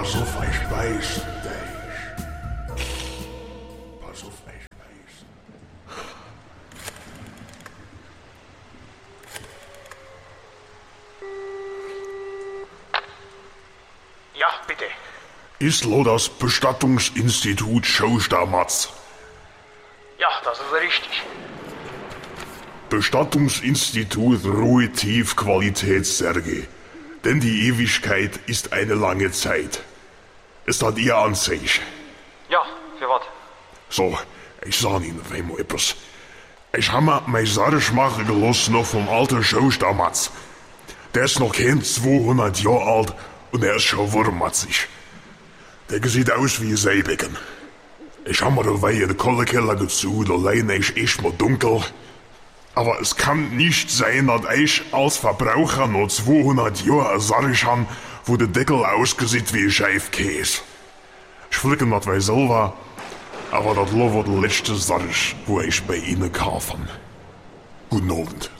Pass auf, ich beiß dich. Pass auf, ich beiß. Ja, bitte. Ist lo das Bestattungsinstitut Schostermatz? Ja, das ist richtig. Bestattungsinstitut Ruhe Tief Qualitätssärge. Denn die Ewigkeit ist eine lange Zeit. Es hat ihr an sich. Ja, für was? So, ich sag Ihnen einmal etwas. Ich hab mir mein Sarg machen gelassen noch vom alten Schostermatz. Der ist noch kein 200 Jahre alt und er ist schon wurmatzig. Der sieht aus wie ein Seebecken. Ich hab mir dabei in den Kohlekeller gezogen, allein ist echt mal dunkel. Aber es kann nicht sein, dass ich als Verbraucher noch 200 Jahre ein Sarg habe, wo der Deckel aussieht wie ein Scheifkäse. Ich flicke das bei selber, aber das war der letzte Sarg, wo ich bei Ihnen kaufen. Guten Abend.